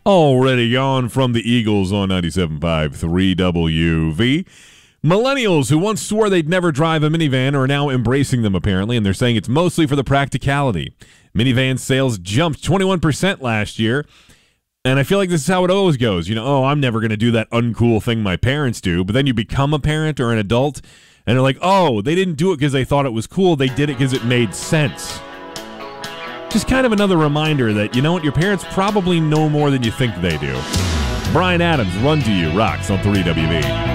Already on from the Eagles on 97.5 3WV. Millennials who once swore they'd never drive a minivan are now embracing them, apparently, and they're saying it's mostly for the practicality. Minivan sales jumped 21% last year, and I feel like this is how it always goes. I'm never going to do that uncool thing my parents do, but then you become a parent or an adult, and they're like, oh, they didn't do it because they thought it was cool. They did it because it made sense. Just kind of another reminder that, your parents probably know more than you think they do. Brian Adams, Run to You, rocks on 3WV.